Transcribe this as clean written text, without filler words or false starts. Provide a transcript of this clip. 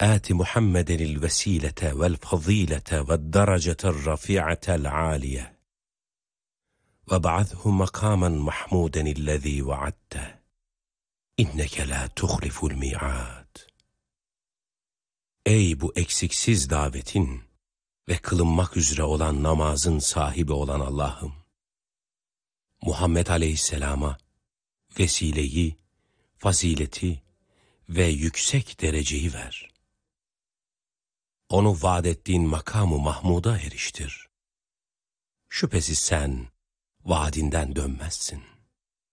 آت محمدا الوسيلة والفضيلة والدرجة الرفيعة العالية وابعثه مقاما محمودا الذي وعدته إنك لا تخلف الميعاد. Ey bu eksiksiz davetin ve kılınmak üzere olan namazın sahibi olan Allah'ım, Muhammed Aleyhisselam'a vesileyi, fazileti ve yüksek dereceyi ver. Onu vaad ettiğin makamı Mahmud'a eriştir. Şüphesiz sen vaadinden dönmezsin.